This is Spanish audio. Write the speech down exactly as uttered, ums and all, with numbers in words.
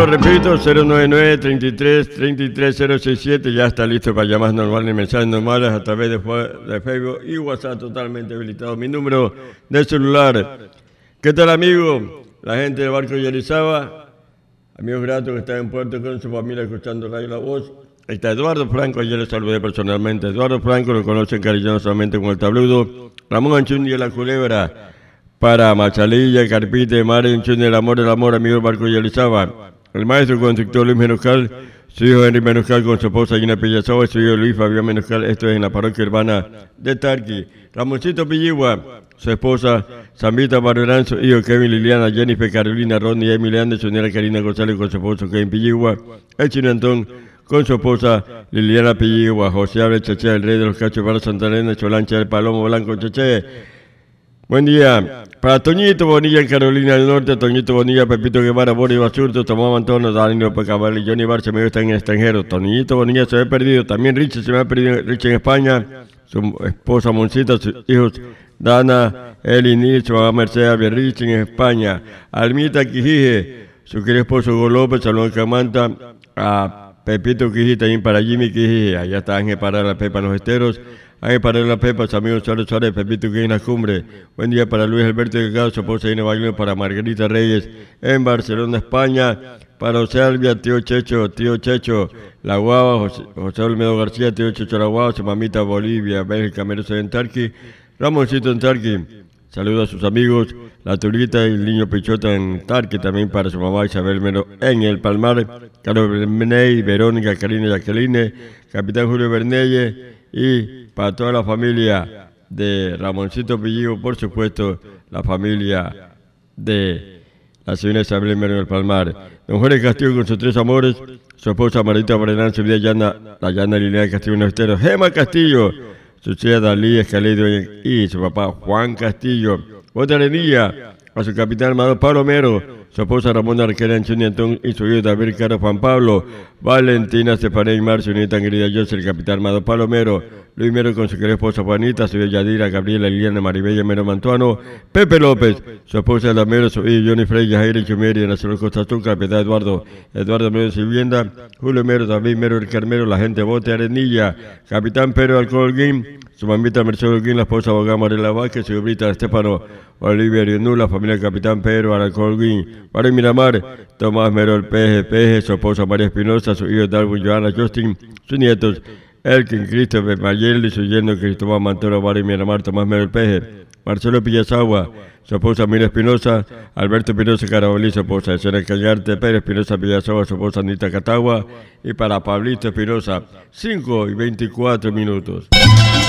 número, repito, cero nueve nueve, treinta y tres, treinta y tres, cero sesenta y siete. Ya está listo para llamadas normales y mensajes normales a través de, de Facebook y WhatsApp totalmente habilitado. Mi número de celular. ¿Qué tal, amigo? La gente del barco Yerizaba, amigos gratos que están en Puerto con su familia escuchando Radio La Voz. Ahí está Eduardo Franco, ayer le saludé personalmente. Eduardo Franco lo conocen cariñosamente como el Tabludo. Ramón Anchundi de la Culebra. Para Machalilla, Carpite, Mar, Anchundi, el amor, el amor, amigo del barco Yerizaba. El maestro constructor Luis Menoscal, su hijo Henry Menoscal con su esposa Gina Pellazaba y su hijo Luis Fabián Menoscal. Esto es en la parroquia urbana de Tarqui. Ramoncito Pilligua, su esposa Zambita Barberán, su hijo Kevin, Liliana, Jennifer, Carolina, Ronnie, Emily Anderson, su nieta Karina González con su esposo Kevin Pilligua. El Chino Antón con su esposa Liliana Pilligua. José Abre Cheche, el rey de los cachos para Santa Elena, Cholancha del Palomo Blanco Cheche. Buen día. Para Toñito Bonilla en Carolina del Norte, Toñito Bonilla, Pepito Guevara, Boris Basurto, Tomás Antonio, Danilo Pecabal y Johnny Barça, amigo, está en el extranjero. Toñito Bonilla se había perdido. También Richie se me ha perdido. Richie en España. Su esposa Moncita, sus hijos Dana, Eli, su mamá Mercedes Alberrich en España. Almita Quijije, su querido esposo Hugo López, Salón Camanta, a Pepito Quijije, también para Jimmy Quijije. Allá está Ángel para la Pepa en los Esteros. Ángel para la Pepa, su amigo Suárez Suárez, Pepito Quijije en la Cumbre. Buen día para Luis Alberto Delgado, su esposa Ine Baglio, para Margarita Reyes en Barcelona, España. Para José Albia, tío Checho, tío Checho, La Guava, José, José Olmedo García, tío Checho La Guava, su mamita Bolivia, Bélgica, Merosa en Tarqui. Ramoncito en Tarqui, saluda a sus amigos, la Turita y el niño Pichota en Tarqui, también para su mamá Isabel Mero en El Palmar, Carlos Berney, Verónica, Karina Jacqueline, Capitán Julio Bernelle y para toda la familia de Ramoncito Pilligo, por supuesto, la familia de la señora Isabel Mero en El Palmar. Don Jorge Castillo con sus tres amores, su esposa Marita Brenán, su vida Llana, la Llana Liliana Castillo Nevestero, Gema Castillo, su tía Dalí Escaledo y su papá Juan Castillo. Otra arenilla a su capitán armado Pablo Mero, su esposa Ramón Arquera Anchoni Antón y su hijo David Caro Juan Pablo, Valentina Stefané y Marcio, nieta querida José, el capitán armado Pablo Mero, Luis Mero con su querida esposa Juanita, su hija Yadira, Gabriela, Liliana, Maribella Mero Mantuano, Pepe López, su esposa La Mero, su hijo Johnny Frey, Jair Chumeri, en la ciudad de Costa Azúcar, capitán Eduardo, Eduardo Mero de Vivienda, Julio Mero, David Mero, el Carmero, la gente Bote Arenilla, capitán Pedro Alcolguín, su mamita Mercedes Holguín, la esposa abogada Mariela Vázquez, su brita Estefano Olivia Rionú, la familia Capitán Pedro Alcolguín, María Miramar, Tomás Mero el Peje, Peje, su esposa María Espinosa, su hijo Darwin, Joana, Justin, sus nietos, Elkin, Christopher, Mayeli, su yerno Cristóbal Mantoro, María Miramar, Tomás Mero el Peje, Marcelo Pillazagua, su esposa Mira Espinosa, Alberto Espinosa Carabolí, su esposa Escena Cañarte, Pérez Espinosa Pillazagua, su esposa Anita Catagua, y para Pablito Espinosa, cinco y veinticuatro minutos.